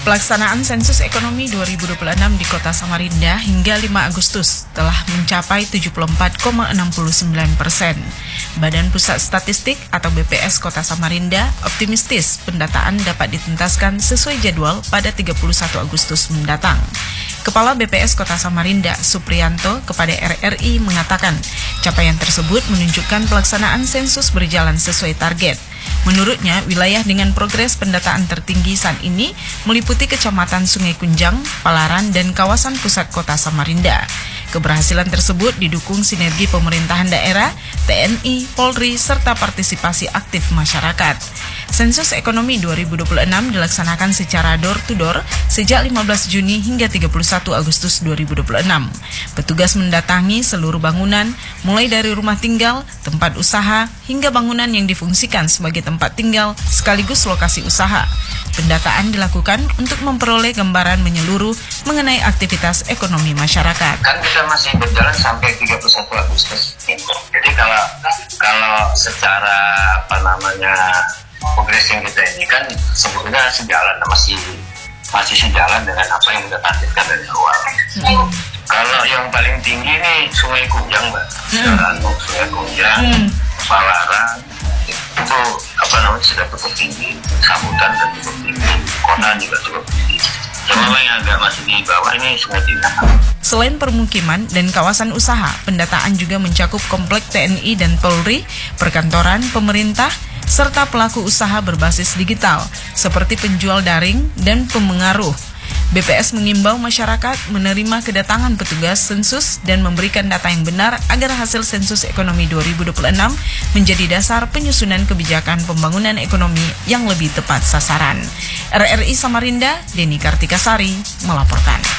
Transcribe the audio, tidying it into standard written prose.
Pelaksanaan sensus ekonomi 2026 di Kota Samarinda hingga 5 Agustus telah mencapai 74,69%. Badan Pusat Statistik atau BPS Kota Samarinda optimistis pendataan dapat dituntaskan sesuai jadwal pada 31 Agustus mendatang. Kepala BPS Kota Samarinda, Supriyanto, kepada RRI mengatakan, capaian tersebut menunjukkan pelaksanaan sensus berjalan sesuai target. Menurutnya, wilayah dengan progres pendataan tertinggi saat ini meliputi Kecamatan Sungai Kunjang, Palaran, dan kawasan pusat Kota Samarinda. Keberhasilan tersebut didukung sinergi pemerintahan daerah, TNI, Polri, serta partisipasi aktif masyarakat. Sensus ekonomi 2026 dilaksanakan secara door-to-door sejak 15 Juni hingga 31 Agustus 2026. Petugas mendatangi seluruh bangunan, mulai dari rumah tinggal, tempat usaha, hingga bangunan yang difungsikan sebagai tempat tinggal sekaligus lokasi usaha. Pendataan dilakukan untuk memperoleh gambaran menyeluruh mengenai aktivitas ekonomi masyarakat. Kan kita masih berjalan sampai 31 Agustus. Jadi kalau secara progres yang kita ini kan sebetulnya sejalan, masih sejalan dengan apa yang kita targetkan dari awal. Kalau yang paling tinggi ini Sungai Kunjang, Mbak. Sungai Kunjang, Palaran, itu sudah cukup tinggi, Sambutan dan cukup tinggi, Kota juga cukup tinggi. Cuma yang agak masih di bawah ini Sungai Tindak. Selain permukiman dan kawasan usaha, pendataan juga mencakup komplek TNI dan Polri, perkantoran, pemerintah, serta pelaku usaha berbasis digital, seperti penjual daring dan pemengaruh. BPS mengimbau masyarakat menerima kedatangan petugas sensus dan memberikan data yang benar agar hasil sensus ekonomi 2026 menjadi dasar penyusunan kebijakan pembangunan ekonomi yang lebih tepat sasaran. RRI Samarinda, Deni Kartikasari melaporkan.